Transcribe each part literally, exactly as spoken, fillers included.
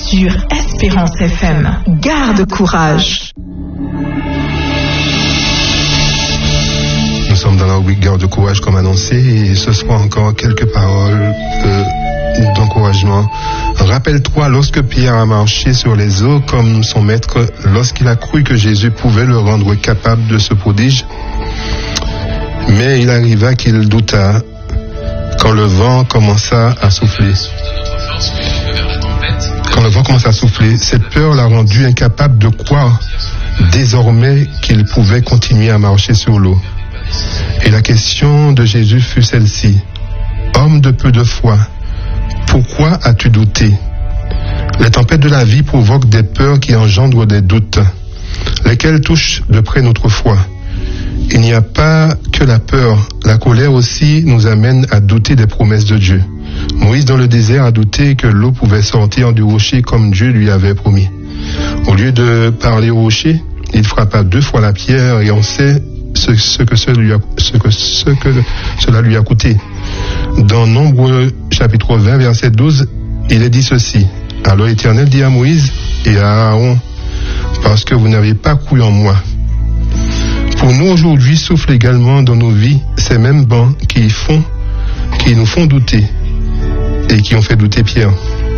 sur Espérance F M. Garde courage. Nous sommes dans la rubrique Garde courage comme annoncé et ce soir encore quelques paroles euh, d'encouragement. Rappelle-toi lorsque Pierre a marché sur les eaux comme son maître, lorsqu'il a cru que Jésus pouvait le rendre capable de ce prodige, mais il arriva qu'il douta quand le vent commença à souffler. Quand le vent commença à souffler, cette peur l'a rendu incapable de croire désormais qu'il pouvait continuer à marcher sur l'eau. Et la question de Jésus fut celle-ci. Homme de peu de foi, pourquoi as-tu douté? Les tempêtes de la vie provoquent des peurs qui engendrent des doutes, lesquels touchent de près notre foi. Il n'y a pas que la peur, la colère aussi nous amène à douter des promesses de Dieu. Moïse dans le désert a douté que l'eau pouvait sortir du rocher comme Dieu lui avait promis. Au lieu de parler au rocher, il frappa deux fois la pierre et on sait ce, ce, que, ce, lui a, ce, que, ce que cela lui a coûté. Dans Nombre chapitre vingt verset douze, il est dit ceci. Alors l'Éternel dit à Moïse et à Aaron, parce que vous n'avez pas cru en moi. Pour nous aujourd'hui soufflent également dans nos vies ces mêmes bancs qui font, qui nous font douter et qui ont fait douter Pierre.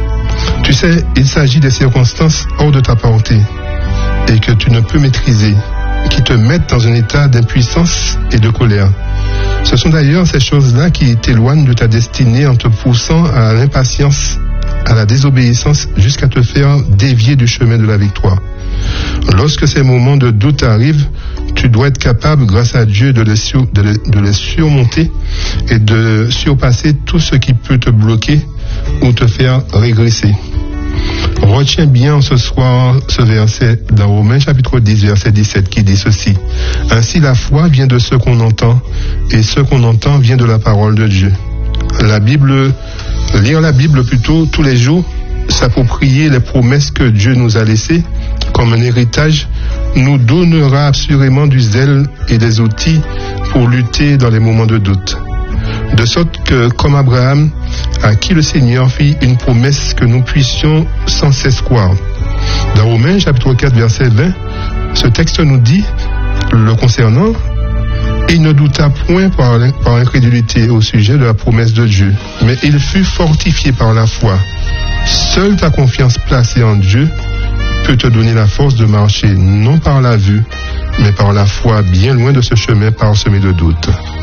Tu sais, il s'agit des circonstances hors de ta portée et que tu ne peux maîtriser, qui te mettent dans un état d'impuissance et de colère. Ce sont d'ailleurs ces choses-là qui t'éloignent de ta destinée en te poussant à l'impatience, à la désobéissance, jusqu'à te faire dévier du chemin de la victoire. Lorsque ces moments de doute arrivent, tu dois être capable, grâce à Dieu, de les, sur, de, les, de les surmonter et de surpasser tout ce qui peut te bloquer ou te faire régresser. Retiens bien ce soir ce verset dans Romains chapitre dix, verset dix-sept qui dit ceci. Ainsi la foi vient de ce qu'on entend et ce qu'on entend vient de la parole de Dieu. La Bible, lire la Bible plutôt tous les jours, s'approprier les promesses que Dieu nous a laissées comme un héritage, nous donnera assurément du zèle et des outils pour lutter dans les moments de doute. De sorte que, comme Abraham, à qui le Seigneur fit une promesse que nous puissions sans cesse croire. Dans Romains chapitre quatre, verset vingt, ce texte nous dit, le concernant, il ne douta point par, par incrédulité au sujet de la promesse de Dieu, mais il fut fortifié par la foi. Seule ta confiance placée en Dieu peut te donner la force de marcher non par la vue, mais par la foi bien loin de ce chemin parsemé de doutes.